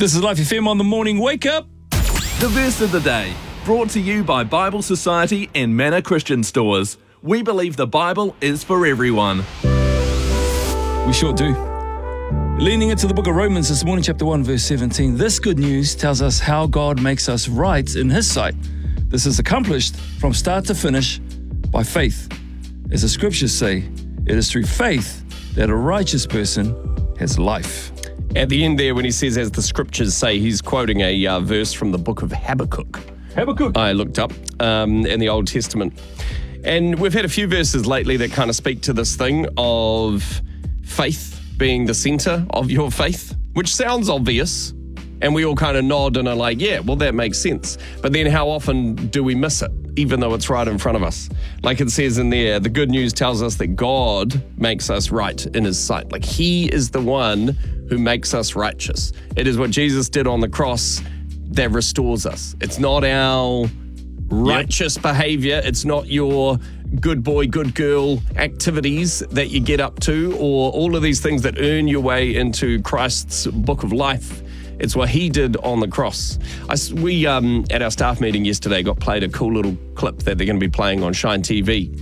This is Life FM on the morning wake up. The verse of the day, brought to you by Bible Society and Manor Christian Stores. We believe the Bible is for everyone. We sure do. Leaning into the book of Romans this morning, chapter 1, verse 17. This good news tells us how God makes us right in His sight. This is accomplished from start to finish by faith. As the scriptures say, it is through faith that a righteous person has life. At the end there, when he says, as the scriptures say, he's quoting a verse from the book of Habakkuk. Habakkuk. I looked up in the Old Testament. And we've had a few verses lately that kind of speak to this thing of faith being the center of your faith, which sounds obvious. And we all kind of nod and are like, yeah, well, that makes sense. But then how often do we miss it, even though it's right in front of us? Like it says in there, the good news tells us that God makes us right in His sight. Like He is the one who makes us righteous. It is what Jesus did on the cross that restores us. It's not our righteous behavior. It's not your good boy, good girl activities that you get up to, or all of these things that earn your way into Christ's book of life. It's what He did on the cross. We, at our staff meeting yesterday, got played a cool little clip that they're going to be playing on Shine TV.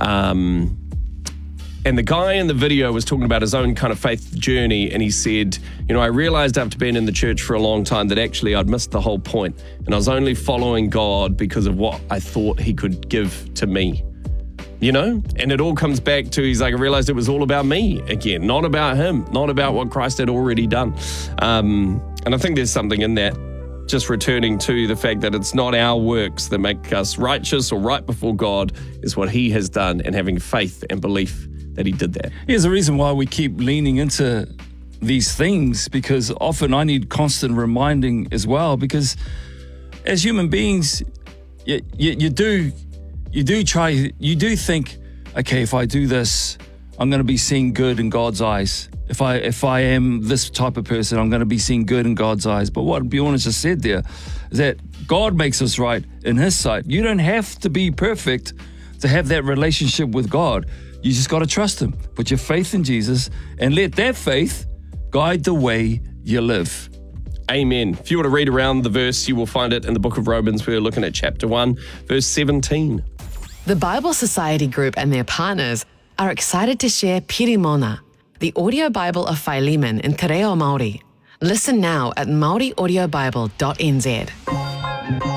And the guy in the video was talking about his own kind of faith journey, and he said, I realized after being in the church for a long time that actually I'd missed the whole point, and I was only following God because of what I thought He could give to me. And it all comes back to, he's like, I realized it was all about me again, not about Him, not about what Christ had already done. And I think there's something in that, just returning to the fact that it's not our works that make us righteous or right before God, is what He has done, and having faith and belief that He did that. Here's the reason why we keep leaning into these things, because often I need constant reminding as well, because as human beings, you do think, okay, if I do this, I'm going to be seen good in God's eyes. If I am this type of person, I'm going to be seen good in God's eyes. But what Bjorn just said there is that God makes us right in His sight. You don't have to be perfect to have that relationship with God. You just got to trust Him. Put your faith in Jesus and let that faith guide the way you live. Amen. If you want to read around the verse, you will find it in the book of Romans. We're looking at chapter 1, verse 17. The Bible Society Group and their partners are excited to share Pirimona, the audio Bible of Philemon in Te Reo Māori. Listen now at maoriaudiobible.nz.